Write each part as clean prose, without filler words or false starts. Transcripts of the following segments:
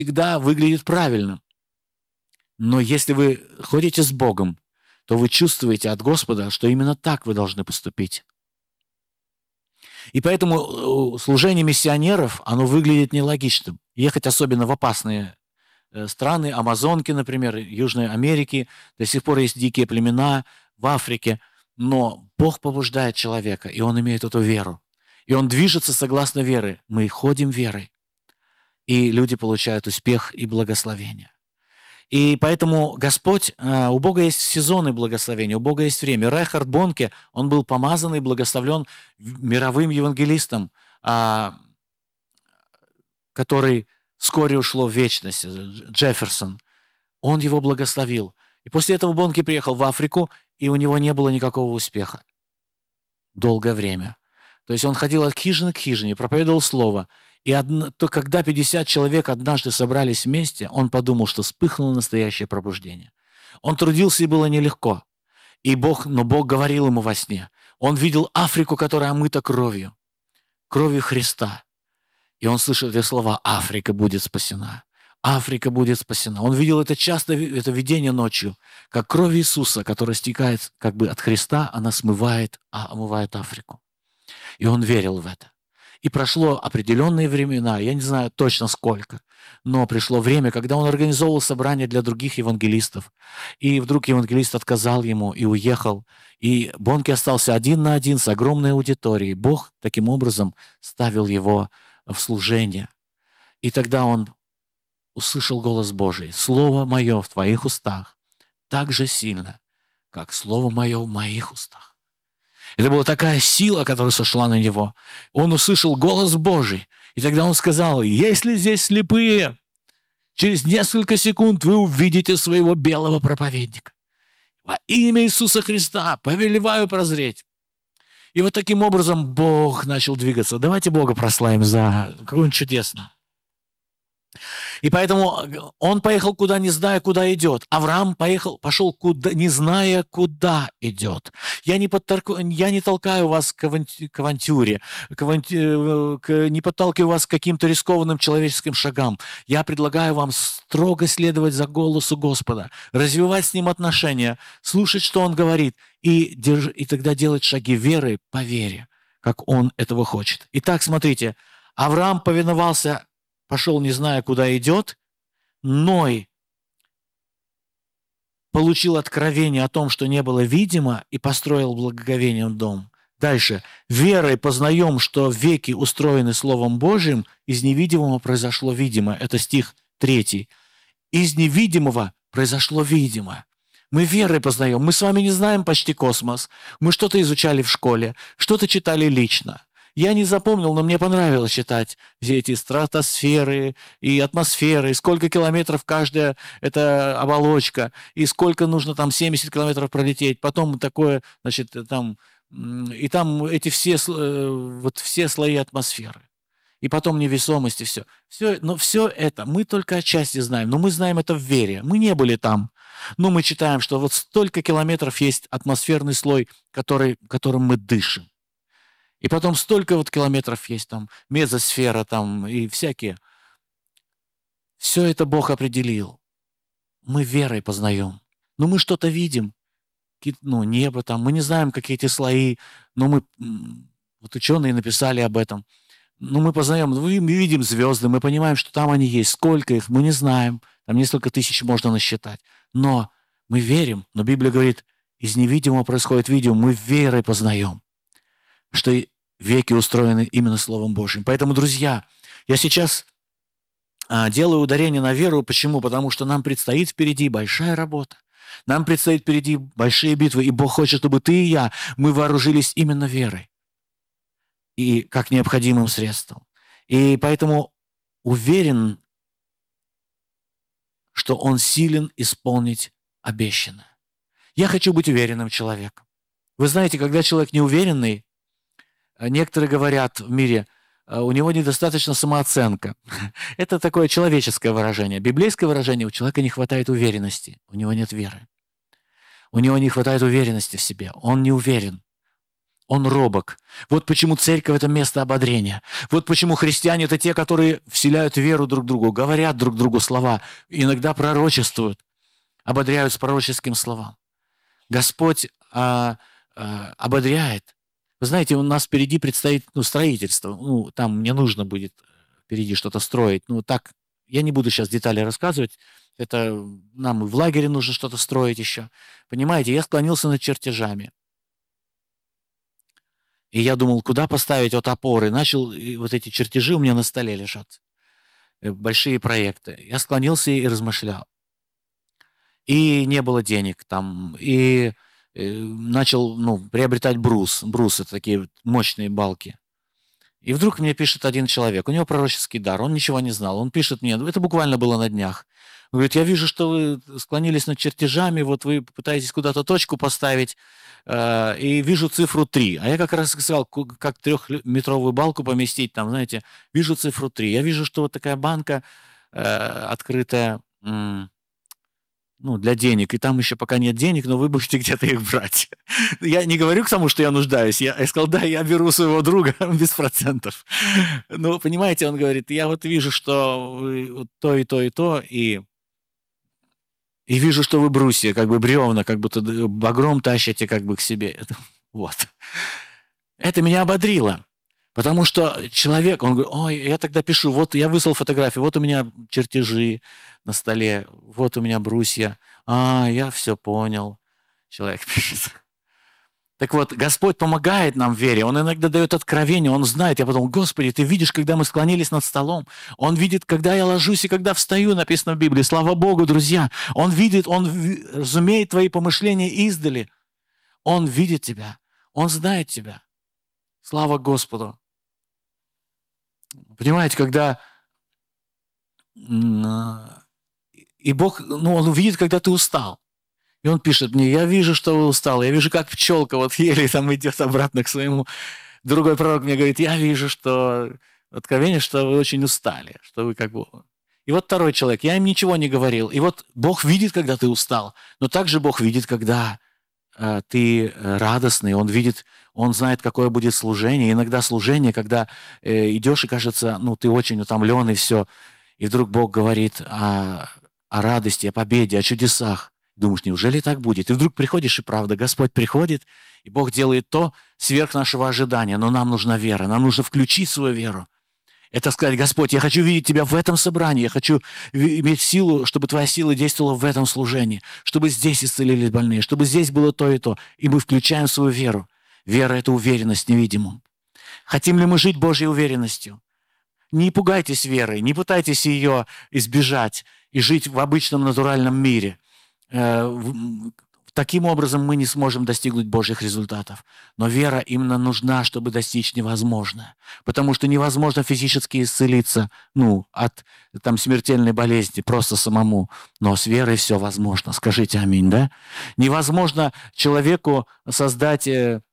всегда выглядит правильным. Но если вы ходите с Богом, то вы чувствуете от Господа, что именно так вы должны поступить. И поэтому служение миссионеров, оно выглядит нелогичным. Ехать особенно в опасные страны, Амазонки, например, Южной Америки, до сих пор есть дикие племена в Африке, но Бог побуждает человека, и он имеет эту веру. И он движется согласно вере. Мы ходим верой, и люди получают успех и благословение. И поэтому Господь, у Бога есть сезоны благословения, у Бога есть время. Райхард Бонке, он был помазан и благословлен мировым евангелистом, который вскоре ушло в вечность, Джефферсон. Он его благословил. И после этого Бонке приехал в Африку, и у него не было никакого успеха долгое время. То есть он ходил от хижины к хижине, проповедовал слово. И когда 50 человек однажды собрались вместе, он подумал, что вспыхнуло настоящее пробуждение. Он трудился, и было нелегко. Но Бог говорил ему во сне. Он видел Африку, которая омыта кровью Христа. И он слышал эти слова: «Африка будет спасена». Африка будет спасена. Он видел это часто, это видение ночью, как кровь Иисуса, которая стекает как бы от Христа, она омывает Африку. И он верил в это. И прошло определенные времена, я не знаю точно сколько, но пришло время, когда он организовывал собрание для других евангелистов. И вдруг евангелист отказал ему и уехал. И Бонке остался один на один с огромной аудиторией. Бог таким образом ставил его в служение. И тогда он услышал голос Божий: «Слово мое в твоих устах так же сильно, как слово мое в моих устах». Это была такая сила, которая сошла на него. Он услышал голос Божий. И тогда он сказал: «Если здесь слепые, через несколько секунд вы увидите своего белого проповедника. Во имя Иисуса Христа повелеваю прозреть». И вот таким образом Бог начал двигаться. Давайте Бога прославим за какое-нибудь чудесное. И поэтому он поехал куда, не зная, куда идет. Авраам пошел куда, не зная, куда идет. Я не толкаю вас к авантюре, не подталкиваю вас к каким-то рискованным человеческим шагам. Я предлагаю вам строго следовать за голосу Господа, развивать с Ним отношения, слушать, что Он говорит, и тогда делать шаги веры по вере, как Он этого хочет. Итак, смотрите, Авраам повиновался, пошел, не зная, куда идет. Ной получил откровение о том, что не было видимо, и построил благоговением дом. Дальше. Верой познаем, что веки устроены Словом Божьим, из невидимого произошло видимое. Это стих 3. Из невидимого произошло видимое. Мы верой познаем. Мы с вами не знаем почти космос. Мы что-то изучали в школе, что-то читали лично. Я не запомнил, но мне понравилось читать все эти стратосферы и атмосферы, и сколько километров каждая эта оболочка, и сколько нужно там 70 километров пролететь. Потом такое, значит, там эти все слои атмосферы. И потом невесомость, и все. Но все это мы только отчасти знаем, но мы знаем это в вере. Мы не были там. Но мы читаем, что вот столько километров есть атмосферный слой, которым мы дышим. И потом столько вот километров есть там, мезосфера там и всякие. Все это Бог определил. Мы верой познаем. Но мы что-то видим. Небо там. Мы не знаем, какие эти слои. Но вот ученые написали об этом. Но мы познаем, мы видим звезды, мы понимаем, что там они есть. Сколько их, мы не знаем. Там несколько тысяч можно насчитать. Но мы верим. Но Библия говорит, из невидимого происходит видимое. Мы верой познаем, что веки устроены именно Словом Божьим. Поэтому, друзья, я сейчас делаю ударение на веру. Почему? Потому что нам предстоит впереди большая работа. Нам предстоит впереди большие битвы. И Бог хочет, чтобы ты и я, мы вооружились именно верой. И как необходимым средством. И поэтому уверен, что Он силен исполнить обещанное. Я хочу быть уверенным человеком. Вы знаете, когда человек неуверенный, некоторые говорят в мире, у него недостаточно самооценка. Это такое человеческое выражение. Библейское выражение: у человека не хватает уверенности, у него нет веры. У него не хватает уверенности в себе, он не уверен. Он робок. Вот почему церковь — это место ободрения. Вот почему христиане — это те, которые вселяют веру друг другу, говорят друг другу слова, иногда пророчествуют, ободряют с пророческим словам. Господь ободряет. Вы знаете, у нас впереди предстоит строительство. Там мне нужно будет впереди что-то строить. Так, я не буду сейчас детали рассказывать. Это нам и в лагере нужно что-то строить еще. Понимаете, я склонился над чертежами. И я думал, куда поставить вот опоры. Начал, и вот эти чертежи у меня на столе лежат. Большие проекты. Я склонился и размышлял. И не было денег там. И начал приобретать брус. Брус — это такие мощные балки. И вдруг мне пишет один человек. У него пророческий дар. Он ничего не знал. Он пишет мне, это буквально было на днях. Он говорит, я вижу, что вы склонились над чертежами, вот вы пытаетесь куда-то точку поставить, и вижу цифру 3. А я как раз сказал, как 3-метровую балку поместить там, знаете, вижу цифру 3. Я вижу, что вот такая банка открытая, для денег, и там еще пока нет денег, но вы будете где-то их брать. Я не говорю к тому, что я нуждаюсь. Я сказал, да, я беру своего друга без процентов. Но, понимаете, он говорит, я вот вижу, что вы вот то и то, и то, и вижу, что вы брусья, как бы бревна, как будто багром тащите как бы к себе. Вот. Это меня ободрило. Потому что человек, он говорит, ой, я тогда пишу, вот я выслал фотографию, вот у меня чертежи на столе, вот у меня брусья. Я все понял. Человек пишет. Так вот, Господь помогает нам в вере. Он иногда дает откровение, Он знает. Я подумал, Господи, Ты видишь, когда мы склонились над столом. Он видит, когда я ложусь и когда встаю, написано в Библии. Слава Богу, друзья. Он видит, Он разумеет твои помышления издали. Он видит тебя. Он знает тебя. Слава Господу. Понимаете, когда и Бог, Он увидит, когда ты устал. И Он пишет мне, я вижу, что вы устал, я вижу, как пчелка вот еле там идет обратно к своему. Другой пророк мне говорит, я вижу, что откровение, что вы очень устали, что вы как бы... И вот второй человек, я им ничего не говорил. И вот Бог видит, когда ты устал, но также Бог видит, когда ты радостный, Он видит, Он знает, какое будет служение. Иногда служение, когда идешь и кажется, ты очень утомлен и все, и вдруг Бог говорит о радости, о победе, о чудесах. Думаешь, неужели так будет? И вдруг приходишь, и правда, Господь приходит, и Бог делает то сверх нашего ожидания. Но нам нужна вера, нам нужно включить свою веру. Это сказать, Господь, я хочу видеть Тебя в этом собрании, я хочу иметь силу, чтобы Твоя сила действовала в этом служении, чтобы здесь исцелились больные, чтобы здесь было то и то. И мы включаем свою веру. Вера — это уверенность невидимую. Хотим ли мы жить Божьей уверенностью? Не пугайтесь верой, не пытайтесь ее избежать и жить в обычном натуральном мире. Таким образом мы не сможем достигнуть Божьих результатов. Но вера именно нужна, чтобы достичь невозможное. Потому что невозможно физически исцелиться от смертельной болезни просто самому. Но с верой все возможно. Скажите аминь, да? Невозможно человеку создать...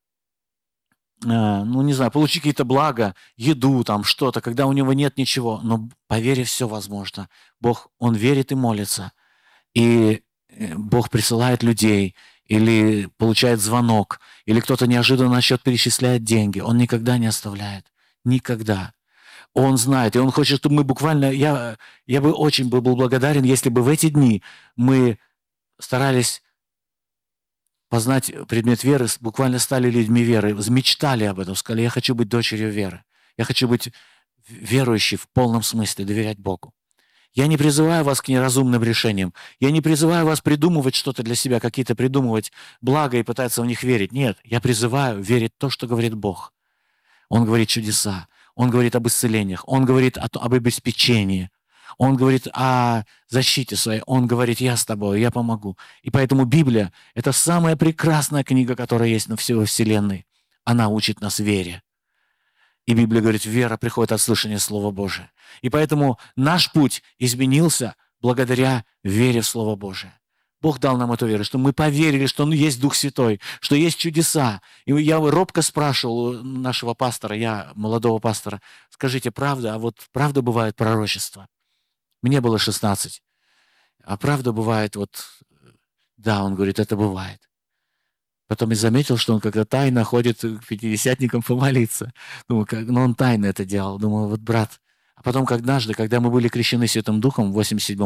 получить какие-то блага, еду, что-то, когда у него нет ничего. Но по вере все возможно. Бог, Он верит и молится. И Бог присылает людей, или получает звонок, или кто-то неожиданно на счет перечисляет деньги. Он никогда не оставляет. Никогда. Он знает, и Он хочет, чтобы мы буквально... Я бы очень был благодарен, если бы в эти дни мы старались познать предмет веры, буквально стали людьми веры, мечтали об этом, сказали, я хочу быть дочерью веры. Я хочу быть верующей в полном смысле, доверять Богу. Я не призываю вас к неразумным решениям. Я не призываю вас придумывать что-то для себя, какие-то придумывать блага и пытаться в них верить. Нет, я призываю верить в то, что говорит Бог. Он говорит чудеса, Он говорит об исцелениях, Он говорит об обеспечении, Он говорит о защите своей, Он говорит, я с тобой, я помогу. И поэтому Библия — это самая прекрасная книга, которая есть на всей Вселенной. Она учит нас вере. И Библия говорит, вера приходит от слышания Слова Божия. И поэтому наш путь изменился благодаря вере в Слово Божие. Бог дал нам эту веру, что мы поверили, что есть Дух Святой, что есть чудеса. И я робко спрашивал у нашего пастора, молодого пастора, скажите, правда, а вот правда бывает пророчество? Мне было 16. А правда бывает да, он говорит, это бывает. Потом я заметил, что он как-то тайно ходит к пятидесятникам помолиться. Думаю, но он тайно это делал. Думаю, вот брат. А потом, однажды, когда мы были крещены Святым Духом в 87